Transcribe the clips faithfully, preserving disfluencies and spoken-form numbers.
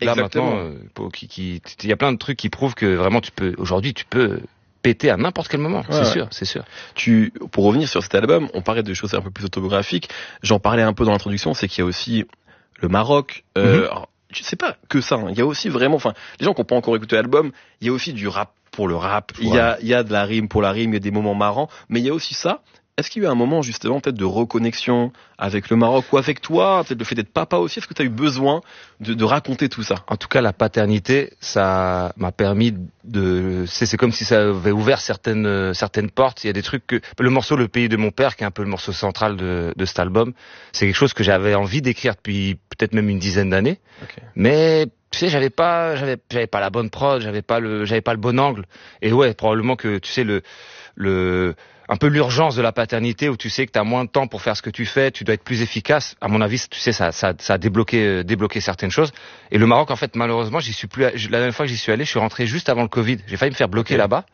Là Exactement. maintenant, euh, pour- qui, qui, il y a plein de trucs qui prouvent que vraiment tu peux, aujourd'hui tu peux péter à n'importe quel moment. Ouais, c'est ouais. sûr, c'est sûr. Tu, pour revenir sur cet album, on parlait de choses un peu plus autobiographiques. J'en parlais un peu dans l'introduction, c'est qu'il y a aussi le Maroc. Euh, Mhm. alors, tu sais pas que ça. hein. Il y a aussi vraiment, enfin, les gens qui n'ont pas encore écouté l'album, il y a aussi du rap pour le rap. Il y a, il y a de la rime pour la rime. Il y a des moments marrants, mais il y a aussi ça. Est-ce qu'il y a eu un moment justement peut-être de reconnexion avec le Maroc ou avec toi, peut-être le fait d'être papa aussi? Est-ce que tu as eu besoin de, de raconter tout ça? En tout cas, la paternité, ça m'a permis de. C'est, c'est comme si ça avait ouvert certaines euh, certaines portes. Il y a des trucs que le morceau "Le pays de mon père", qui est un peu le morceau central de, de cet album, c'est quelque chose que j'avais envie d'écrire depuis peut-être même une dizaine d'années. Okay. Mais tu sais, j'avais pas, j'avais, j'avais pas la bonne prod, j'avais pas le, j'avais pas le bon angle. Et ouais, probablement que tu sais le le un peu l'urgence de la paternité où tu sais que tu as moins de temps pour faire ce que tu fais, tu dois être plus efficace. À mon avis, tu sais, ça, ça, ça a débloqué, euh, débloqué certaines choses. Et le Maroc, en fait, malheureusement, j'y suis plus. La dernière fois que j'y suis allé, je suis rentré juste avant le Covid. J'ai failli me faire bloquer Okay. là-bas.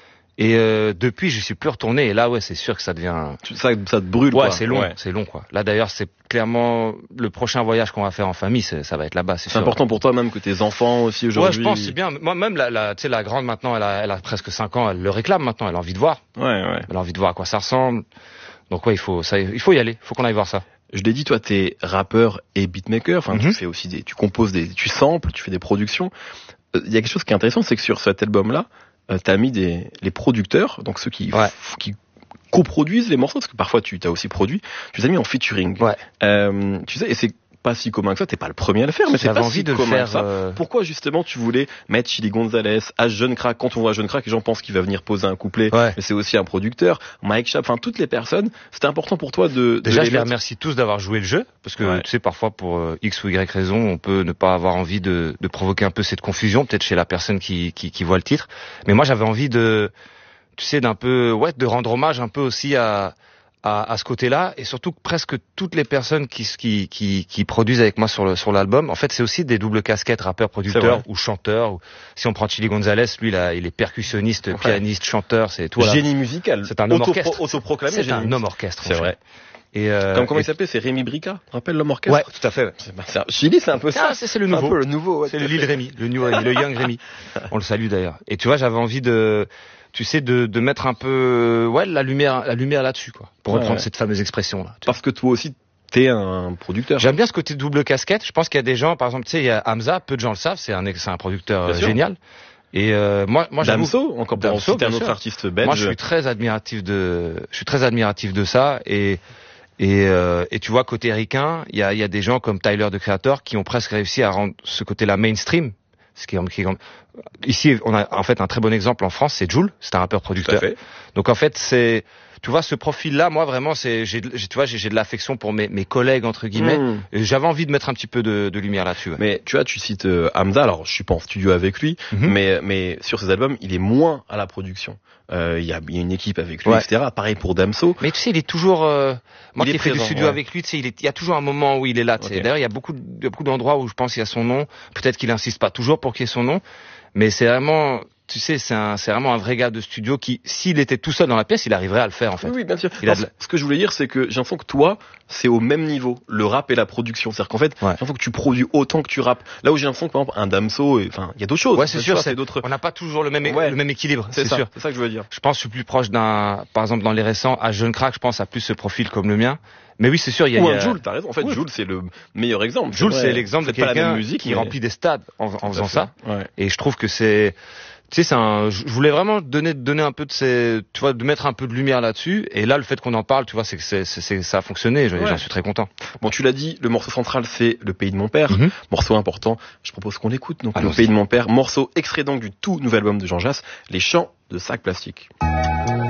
Et euh, depuis, je suis plus retourné. Et là, ouais, c'est sûr que ça devient. Ça, ça te brûle. Ouais, quoi. c'est long, ouais. c'est long, quoi. Là, d'ailleurs, c'est clairement le prochain voyage qu'on va faire en famille. C'est, ça va être là-bas, c'est, C'est sûr. important pour toi même que tes enfants aussi aujourd'hui. Ouais, je pense, c'est bien. Moi, même la, la, tu sais, la grande maintenant, elle a, elle a presque cinq ans. Elle le réclame maintenant. Elle a envie de voir. Ouais, ouais. Elle a envie de voir à quoi ça ressemble. Donc ouais, il faut, ça, il faut y aller. Il faut qu'on aille voir ça. Je l'ai dit, toi, t'es rappeur et beatmaker. Enfin, Mm-hmm. tu fais aussi des, tu composes des, tu samples, tu fais des productions. Il euh, y a quelque chose qui est intéressant, c'est que sur cet album-là, euh, t'as mis des, les producteurs, donc ceux qui, Ouais. f- qui coproduisent les morceaux, parce que parfois tu t'as aussi produit. Tu les as mis en featuring. Ouais. Euh, tu sais, et c'est pas si commun que ça. T'es pas le premier à le faire, mais c'est J'avais pas envie si de le commun faire. que ça. euh, Pourquoi justement tu voulais mettre Chili Gonzalez, à Jeune Crack? Quand on voit Jeune Crack, les gens pensent qu'il va venir poser un couplet, Ouais. mais c'est aussi un producteur. Mike Schaap, enfin toutes les personnes. C'était important pour toi de, de Déjà, les je les mettre. remercie tous d'avoir joué le jeu, parce que Ouais. tu sais, parfois pour euh, X ou Y raison, on peut ne pas avoir envie de, de provoquer un peu cette confusion, peut-être chez la personne qui, qui, qui voit le titre. Mais moi, j'avais envie de, tu sais, d'un peu, ouais, de rendre hommage un peu aussi à à, à ce côté-là, et surtout que presque toutes les personnes qui, qui, qui, qui produisent avec moi sur le, sur l'album, en fait, c'est aussi des doubles casquettes, rappeur, producteur ou chanteur. Ou, si on prend Chili Gonzalez, lui, là, il est percussionniste, Ouais. pianiste, chanteur, c'est tout. Voilà. Génie musical. C'est un homme Autopro- orchestre. Autoproclamé. C'est génie un musical. homme orchestre. C'est vrai. Et euh, Comme comment et- il s'appelait, c'est Rémi Brica. Tu te rappelles l'homme orchestre? Ouais, tout à fait. C'est, bah, c'est un- Chili, c'est un peu ça. Ah, c'est, c'est le C'est un nouveau. peu le nouveau. Ouais, C'est tout le à Lil fait. Rémi, le, new, le Young Rémi. On le salue d'ailleurs. Et tu vois, j'avais envie de, tu sais, de, de mettre un peu, ouais, la lumière, la lumière là-dessus, quoi. Pour Ouais, reprendre ouais. cette fameuse expression là. tu vois. Parce que toi aussi, t'es un producteur. J'aime bien ce côté double casquette. Je pense qu'il y a des gens, par exemple, tu sais, il y a Hamza, peu de gens le savent, c'est un, ex- c'est un producteur Bien euh, sûr. génial. Et euh, moi, moi, j'avoue, Damso, encore pour Damso, citer un bien autre sûr. artiste belge. moi, je suis très admiratif de, je suis très admiratif de ça. Et et, euh, et tu vois, côté ricain, il y a, il y a des gens comme Tyler, the Creator, qui ont presque réussi à rendre ce côté-là mainstream. Ce qui est, qui est- ici, on a en fait un très bon exemple en France, c'est Jul, c'est un rappeur Tout à producteur. fait. Donc en fait, c'est, tu vois, ce profil-là, moi vraiment, c'est, j'ai, j'ai- tu vois, j'ai, j'ai de l'affection pour mes, mes collègues entre guillemets. Mmh. Et j'avais envie de mettre un petit peu de, de lumière là-dessus. Ouais. Mais tu vois, tu cites euh, Hamza, alors je suis pas en studio avec lui, Mhm. mais mais sur ses albums, il est moins à la production. Euh, Il y, a, il y a une équipe avec lui, Ouais. et cetera. Pareil pour Damso. Mais tu sais, il est toujours. Euh, moi Il qui est ai fait du présent, studio ouais. avec lui, tu sais, il, est, il y a toujours un moment où il est là. tu sais. Ok. D'ailleurs, il y a beaucoup, de- il y a beaucoup d'endroits où je pense qu'il y a son nom. Peut-être qu'il insiste pas toujours pour qu'il y ait son nom, mais c'est vraiment, tu sais, c'est un, c'est vraiment un vrai gars de studio qui, s'il était tout seul dans la pièce, il arriverait à le faire en fait. Oui, oui, bien sûr. Il a Non, de la- Ce que je voulais dire, c'est que j'ai l'impression que toi, c'est au même niveau, le rap et la production. C'est-à-dire qu'en fait, Ouais. j'ai l'impression que tu produis autant que tu rappes. Là où j'ai l'impression que par exemple un Damso, et- enfin, il y a d'autres choses. Ouais, c'est Tu sûr, vois, c'est d'autres. On n'a pas toujours le même, é- Ouais. le même équilibre, C'est c'est, ça. sûr. C'est ça que je veux dire. Je pense que je suis plus proche d'un, par exemple, dans les récents, à Jeune Crack, je pense à plus ce profil comme le mien. Mais oui, c'est sûr, il y a. Ou il y un a- Jul, t'as raison. En fait, Oui. Jul, c'est le meilleur exemple. Jules, vrai. c'est l'exemple de C'est pas la même quelqu'un musique, qui mais- remplit des stades en, en Tout à faisant fait. ça. Ouais. Et je trouve que c'est, tu sais, c'est un, je voulais vraiment donner, donner un peu de ces, tu vois, de mettre un peu de lumière là-dessus. Et là, le fait qu'on en parle, tu vois, c'est que c'est, c'est, c'est- ça a fonctionné. Je- Ouais. J'en suis très content. Bon, tu l'as dit, le morceau central, c'est Le Pays de mon père. Mhm. Morceau important. Je propose qu'on l'écoute. Donc, Allons-y. Le Pays de mon père. Morceau extrait donc du tout nouvel album de Jean Jass, Les Chants de Sac Plastique.